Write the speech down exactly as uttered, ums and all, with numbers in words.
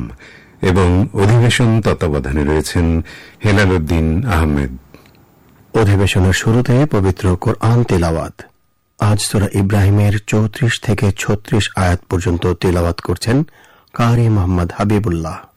এবং অধিবেশন তত্ত্বাবধানে রয়েছেন হেলাল উদ্দিন আহমেদ। অধিবেশনের শুরুতে পবিত্র কোরআন তিলাওয়াত। আজ সূরা ইব্রাহিমের চৌত্রিশ থেকে ছত্রিশ আয়াত পর্যন্ত তিলাওয়াত করছেন কারি মোহাম্মদ হাবিবুল্লাহ।